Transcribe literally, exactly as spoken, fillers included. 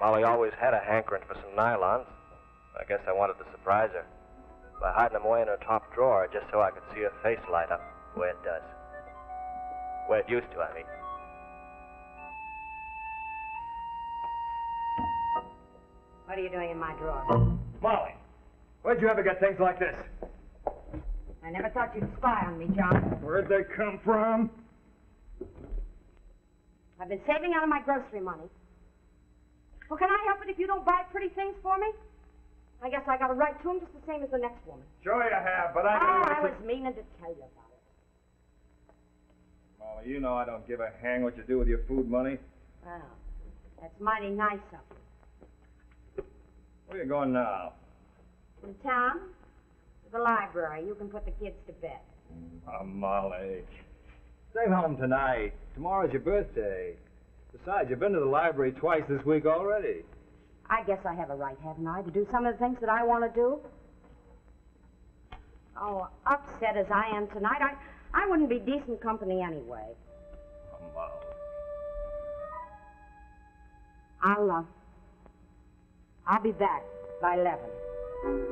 Molly always had a hankering for some nylons. I guess I wanted to surprise her by hiding them away in her top drawer just so I could see her face light up the way it does. The way it used to, I mean. What are you doing in my drawer? Molly, where'd you ever get things like this? I never thought you'd spy on me, John. Where'd they come from? I've been saving out of my grocery money. Well, can I help it if you don't buy pretty things for me? I guess I got a right to them just the same as the next woman. Sure you have, but I... Oh, I was meaning to tell you about it. Molly, you know I don't give a hang what you do with your food money. Well, that's mighty nice of you. Where are you going now? In town? To the library. You can put the kids to bed. Oh, Molly. Stay home tonight. Tomorrow's your birthday. Besides, you've been to the library twice this week already. I guess I have a right, haven't I, to do some of the things that I want to do? Oh, upset as I am tonight, I, I wouldn't be decent company anyway. Oh, Molly. I'll, uh, I'll be back by eleven.